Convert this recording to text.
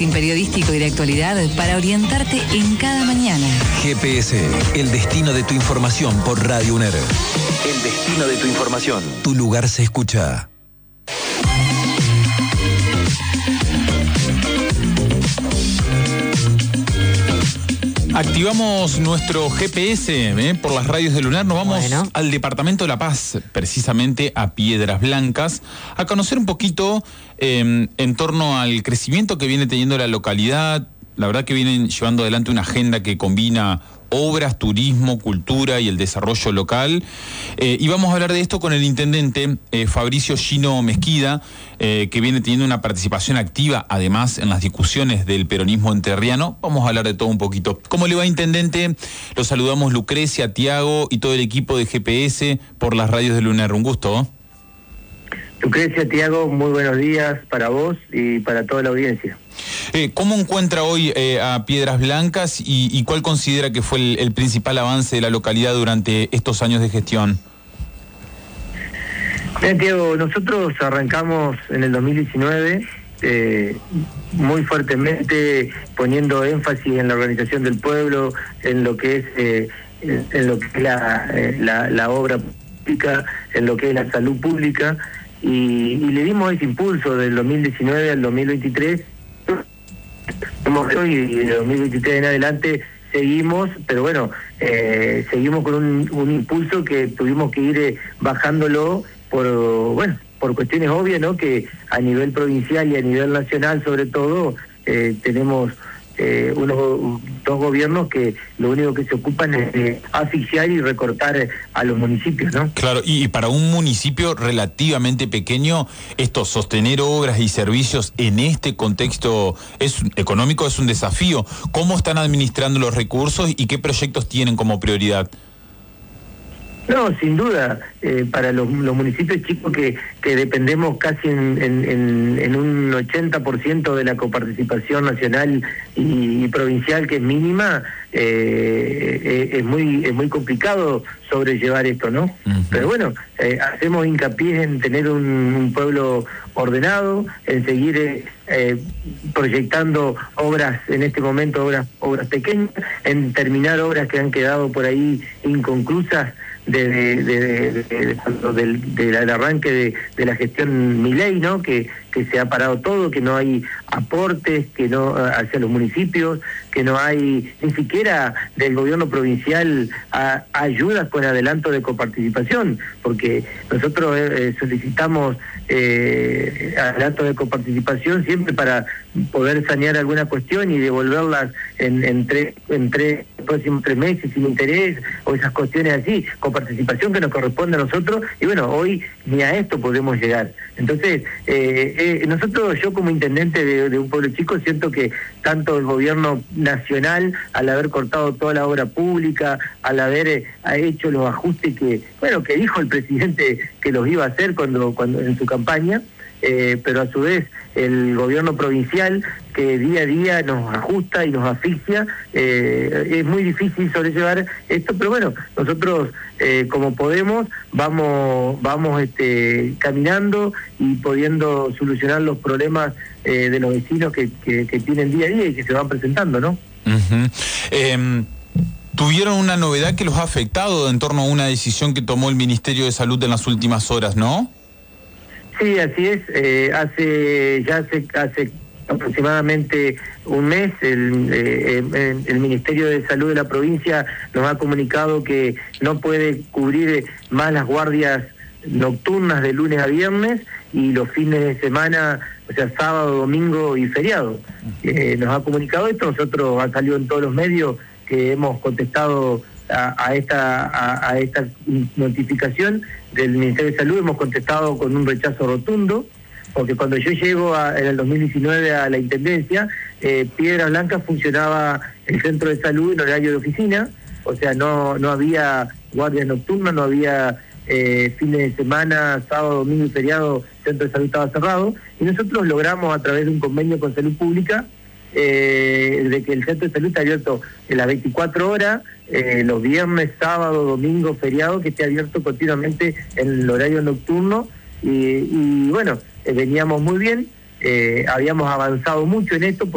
Periodístico y de actualidad para orientarte en cada mañana. GPS, el destino de tu información por Radio UNER. El destino de tu información. Tu lugar se escucha. Activamos nuestro GPS por las radios de Lunar. Nos vamos al departamento de La Paz, precisamente a Piedras Blancas, a conocer un poquito en torno al crecimiento que viene teniendo la localidad. La verdad que vienen llevando adelante una agenda que combina obras, turismo, cultura y el desarrollo local. Y vamos a hablar de esto con el intendente Fabricio Gino Mesquida, que viene teniendo una participación activa, además, en las discusiones del peronismo entrerriano. Vamos a hablar de todo un poquito. ¿Cómo le va, intendente? Los saludamos Lucrecia, Tiago y todo el equipo de GPS por las radios de Lunar. Un gusto. Lucrecia, Tiago, muy buenos días para vos y para toda la audiencia. ¿Cómo encuentra hoy a Piedras Blancas y cuál considera que fue el principal avance de la localidad durante estos años de gestión? Bien, Tiago, nosotros arrancamos en el 2019 muy fuertemente poniendo énfasis en la organización del pueblo, en lo que es la obra pública, en lo que es la salud pública, y le dimos ese impulso del 2019 al 2023. Y del 2023 en adelante seguimos, pero bueno, seguimos con un impulso que tuvimos que ir bajándolo por cuestiones obvias, ¿no? Que a nivel provincial y a nivel nacional, sobre todo, tenemos dos gobiernos que lo único que se ocupan es de asfixiar y recortar a los municipios, ¿no? Claro, y para un municipio relativamente pequeño, sostener obras y servicios en este contexto económico es un desafío. ¿Cómo están administrando los recursos y qué proyectos tienen como prioridad? No, sin duda, para los municipios chicos que dependemos casi en un 80% de la coparticipación nacional y provincial, que es mínima, es muy complicado sobrellevar esto, ¿no? Uh-huh. Pero bueno, hacemos hincapié en tener un pueblo ordenado, en seguir proyectando obras, en este momento obras pequeñas, en terminar obras que han quedado por ahí inconclusas del arranque de la gestión Milei, ¿no? Que se ha parado todo, que no hay aportes, que no hacia los municipios, que no hay ni siquiera del gobierno provincial ayudas con adelanto de coparticipación, porque nosotros solicitamos adelanto de coparticipación siempre para poder sanear alguna cuestión y devolverlas en próximos 3 meses sin interés, o esas cuestiones así, coparticipación que nos corresponde a nosotros, y bueno, hoy ni a esto podemos llegar. Entonces, yo como intendente de un pueblo chico siento que tanto el gobierno nacional, al haber cortado toda la obra pública, al haber hecho los ajustes que dijo el presidente que los iba a hacer cuando en su campaña, pero a su vez el gobierno provincial, que día a día nos ajusta y nos asfixia, es muy difícil sobrellevar esto, pero bueno, nosotros como podemos vamos caminando y pudiendo solucionar los problemas de los vecinos que tienen día a día y que se van presentando, ¿no? Uh-huh. Tuvieron una novedad que los ha afectado en torno a una decisión que tomó el Ministerio de Salud en las últimas horas, ¿no? Sí, así es. Hace aproximadamente un mes el Ministerio de Salud de la provincia nos ha comunicado que no puede cubrir más las guardias nocturnas de lunes a viernes y los fines de semana, o sea, sábado, domingo y feriado. Nos ha comunicado esto, nosotros ha salido en todos los medios que hemos contestado a esta notificación del Ministerio de Salud, hemos contestado con un rechazo rotundo, porque cuando yo llego en el 2019 a la Intendencia, Piedras Blancas funcionaba el centro de salud en horario de oficina, o sea, no había guardias nocturnas, no había fines de semana, sábado, domingo y feriado, el centro de salud estaba cerrado, y nosotros logramos a través de un convenio con Salud Pública de que el centro de salud está abierto en las 24 horas, los viernes, sábado, domingo, feriado, que esté abierto continuamente en el horario nocturno, y bueno, veníamos muy bien, habíamos avanzado mucho en esto.